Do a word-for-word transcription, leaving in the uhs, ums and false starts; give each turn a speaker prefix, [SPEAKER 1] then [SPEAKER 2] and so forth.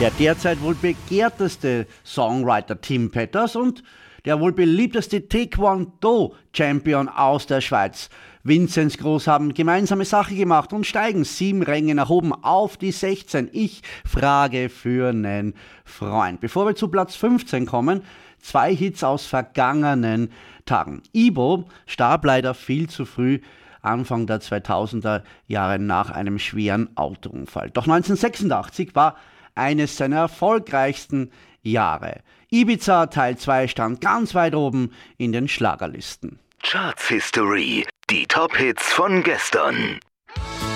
[SPEAKER 1] Der derzeit wohl begehrteste Songwriter Tim Petters und der wohl beliebteste Taekwondo-Champion aus der Schweiz, Vinzenz Groß, haben gemeinsame Sache gemacht und steigen sieben Ränge nach oben auf die sechzehn. Ich frage für einen Freund. Bevor wir zu Platz fünfzehn kommen, zwei Hits aus vergangenen Tagen. Ibo starb leider viel zu früh, Anfang der zweitausender Jahre nach einem schweren Autounfall. Doch neunzehnhundertsechsundachtzig war eines seiner erfolgreichsten Jahre. Ibiza Teil zwei stand ganz weit oben in den Schlagerlisten.
[SPEAKER 2] Charts History, die Top-Hits von gestern.